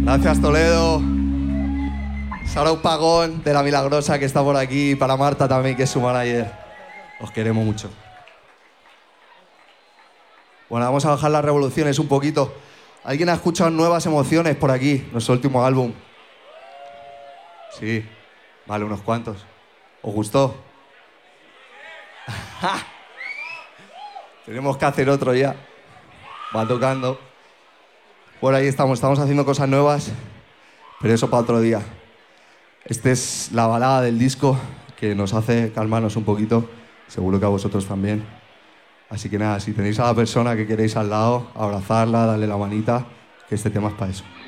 Gracias, Toledo. Sara Pagón, de La Milagrosa, que está por aquí. Y para Marta también, que es su manager. Os queremos mucho. Bueno, vamos a bajar las revoluciones un poquito. ¿Alguien ha escuchado Nuevas Emociones por aquí? Nuestro último álbum. Sí. Vale, unos cuantos. ¿Os gustó? Tenemos que hacer otro ya. Va tocando. Por ahí estamos haciendo cosas nuevas, pero eso para otro día. Esta es la balada del disco que nos hace calmarnos un poquito, seguro que a vosotros también. Así que nada, si tenéis a la persona que queréis al lado, abrazarla, darle la manita, que este tema es para eso.